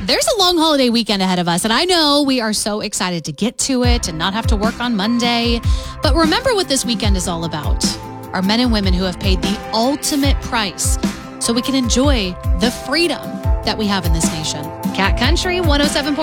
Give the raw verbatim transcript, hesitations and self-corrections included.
There's a long holiday weekend ahead of us, and I know we are so excited to get to it and not have to work on Monday. But remember what this weekend is all about. Our men and women who have paid the ultimate price so we can enjoy the freedom that we have in this nation. Cat Country one oh seven point